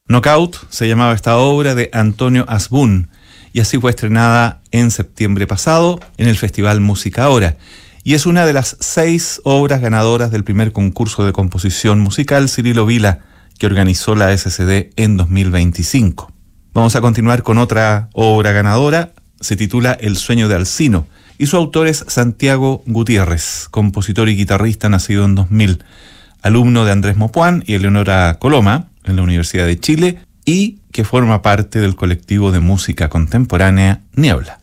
Knockout se llamaba esta obra de Antonio Asbun y así fue estrenada en septiembre pasado en el Festival Música Ahora. Y es una de las 6 obras ganadoras del primer concurso de composición musical Cirilo Vila que organizó la SCD en 2025. Vamos a continuar con otra obra ganadora, se titula El sueño de Alcino y su autor es Santiago Gutiérrez, compositor y guitarrista nacido en 2000, alumno de Andrés Mopuán y Eleonora Coloma en la Universidad de Chile y que forma parte del colectivo de música contemporánea Niebla.